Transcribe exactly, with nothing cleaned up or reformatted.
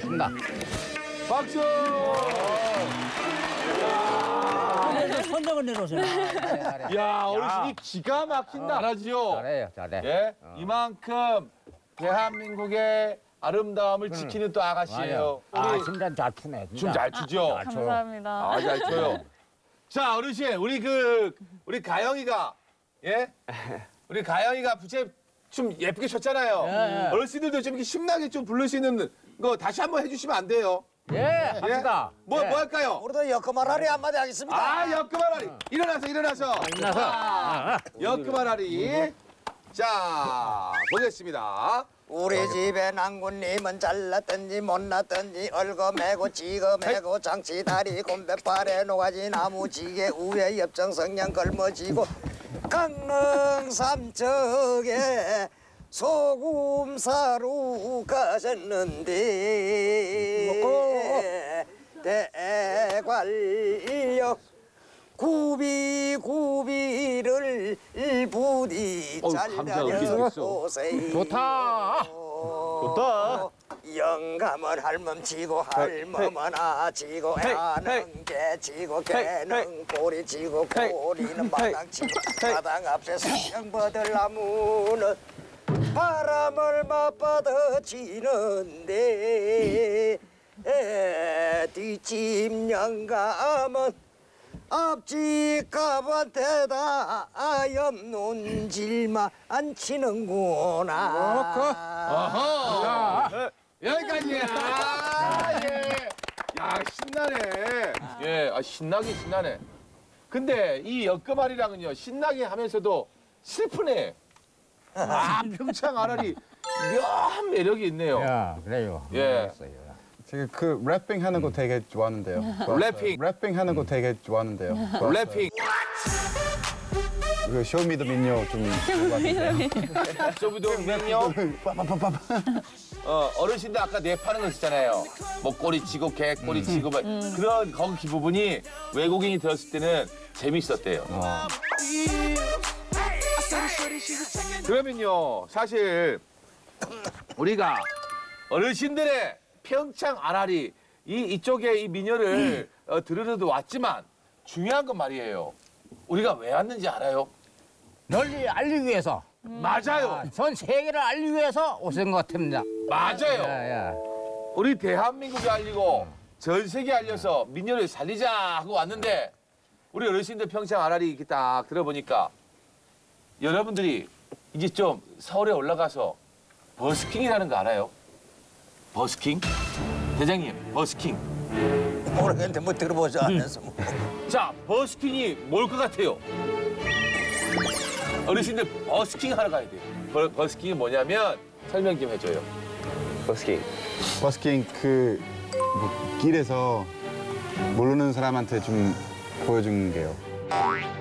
하겠습니다. 박수! 선정을 내놓으세요. 야, 어르신이 기가 막힌다. 잘하지요? 잘해요, 잘해. 예? 이만큼 대한민국의 아름다움을 지키는 또 아가씨예요. 아, 심장 잘 푸네. 춤 잘 추죠? 잘 춰. 감사합니다. 아, 잘 춰요. 자, 어르신, 우리 그, 우리 가영이가, 예? 우리 가영이가 부채 춤 예쁘게 췄잖아요. 예, 예. 어르신들도 좀 이렇게 신나게 좀 부를 수 있는 거 다시 한번 해주시면 안 돼요? 예, 합시다. 뭐, 예. 뭐 할까요? 우리도 여커말하리 한마디 하겠습니다. 아, 역그만하리. 일어나서, 일어나서. 일어나서. 역그만하리. 자, 보겠습니다. 우리 집에 낭군님은 잘났든지 못났든지 얼거매고 지거매고 장치다리 곰배팔에 노가지 나무 지게 우에 엽정 성냥 걸머지고 강릉 삼척에 소금 사러 가셨는데 대관령 구비 구비를 부디 어우, 감자 어깨 잘라서 있어. 오세요. 좋다. 좋다. 영감은 할멈치고 할멈은 아치고 하는 개치고 개는 꼬리치고 꼬리는 마당치고 마당 앞에 수평버들 나무는 바람을 맞받아치는데 뒷집 영감은 앞집 가밭에다 옆논질만 안 치는구나. 아하. 여기까지야. 아, 예. 야, 신나네. 예, 아, 신나긴 신나네. 근데 이 역금알이랑은요, 신나게 하면서도 슬프네. 아, 평창 아라리 묘한 매력이 있네요. 야, 그래요. 예. 알겠어요. 제가 그 랩핑 하는 거 되게 좋아하는데요. 랩핑. 랩핑 하는 거 되게 좋아하는데요. 랩핑. 그 쇼미더 민요 좀 쇼미더 민요. 어, 어르신들 아까 랩하는 거 있었잖아요. 뭐 꼬리 치고 개 꼬리 치고 막 그런 거기 부분이 외국인이 들었을 때는 재밌었대요. 그러면요, 사실 우리가 어르신들의 평창 아라리 이 이쪽에 이 민요를 어, 들으러도 왔지만 중요한 건 말이에요. 우리가 왜 왔는지 알아요? 널리 알리기 위해서. 맞아요. 아, 전 세계를 알리기 위해서 오신 것 같습니다. 맞아요. 야, 야. 우리 대한민국이 알리고 전 세계 알려서 민요를 살리자 하고 왔는데 우리 어르신들 평창 아라리 이렇게 딱 들어보니까 여러분들이 이제 좀 서울에 올라가서 버스킹이라는 거 알아요? 버스킹? 대장님, 버스킹. 모르겠는데 뭐 들어보지 않아서 뭐. 자, 버스킹이 뭘 것 같아요? 어르신들 버스킹 하러 가야 돼요. 버, 버스킹이 뭐냐면 설명 좀 해줘요. 버스킹. 버스킹 그 뭐, 길에서 모르는 사람한테 좀 보여주는 게요.